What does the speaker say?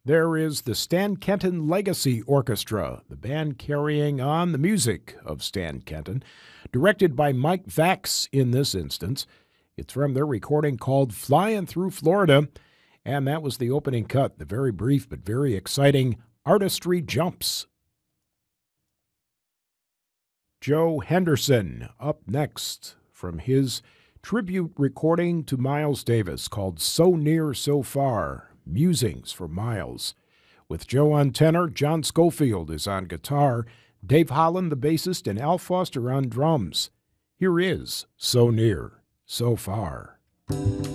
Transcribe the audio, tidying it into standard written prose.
There is the Stan Kenton Legacy Orchestra, the band carrying on the music of Stan Kenton, directed by Mike Vax in this instance. It's from their recording called Flying Through Florida, and that was the opening cut, the very brief but very exciting Artistry Jumps. Joe Henderson up next from his tribute recording to Miles Davis called So Near, So Far, Musings for Miles. With Joe on tenor, John Schofield is on guitar, Dave Holland the bassist, and Al Foster on drums. Here is So Near, So Far.